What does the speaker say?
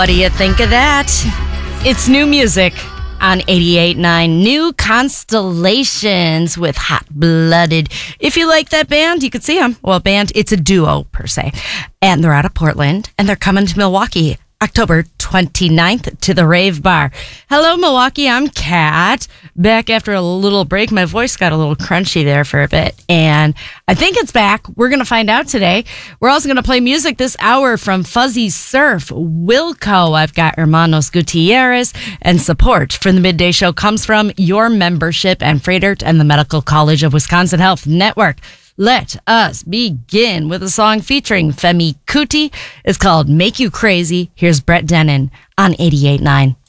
What do you think of that? It's new music on 88.9 New Constellations with Hot Blooded. If you like that band, you could see them. Well, band, it's a duo per se. And they're out of Portland and they're coming to Milwaukee October 29th to the Rave Bar. Hello, Milwaukee. I'm Kat. Back after a little break. My voice got a little crunchy there for a bit, and I think it's back. We're going to find out today. We're also going to play music this hour from Fuzzy Surf, Wilco. I've got Hermanos Gutierrez, and support for the Midday Show comes from your membership and Fredert and the Medical College of Wisconsin Health Network. Let us begin with a song featuring Femi Kuti. It's called Make You Crazy. Here's Brett Dennen on 88.9.